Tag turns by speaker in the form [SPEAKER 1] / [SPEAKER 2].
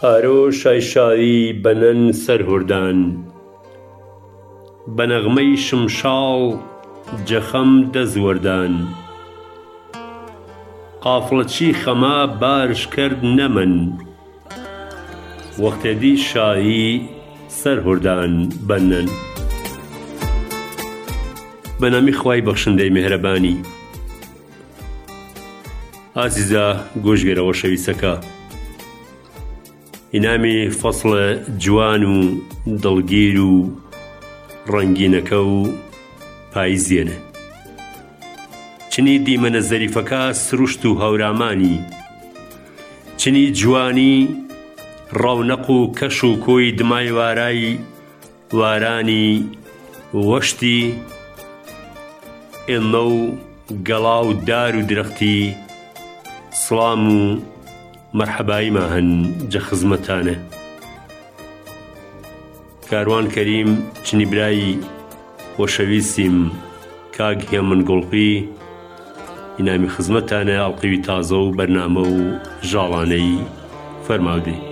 [SPEAKER 1] ئارۆشای شایی بەنەن سەرهوردان، بە نەغمەی شمشاڵ جەخەم دەزوەردان. قافڵەچی خەما بارش کرد نەمن، وەختێدی شایی سەرهوردان بەنەن. بە نامی خوای بەخشندەی میهرەبانی. ئازیزە گۆژگەرەوە شەویستەکە، ئینامی فەسڵە جوان و دڵگیر و ڕەنگینەکە و پاییزێنە. چنی دیمەنە زەریفەکە سروشت و هەورامانی، چنی جوانی ڕەونەق و کەش و کۆی دمای وارای وارانی وەشتی ئێڵنە و گەڵا و دار و درەختی سڵام و مەرحەباییما هەن جە خزمەتانە. کاروان کەریم چنی برایی خۆشەویستیم کاک هێمن گوڵقی، ئینامی خزمەتانە ئەڵقەوی تازە و بەرنامە و ژاڵانەی فەرماودەی.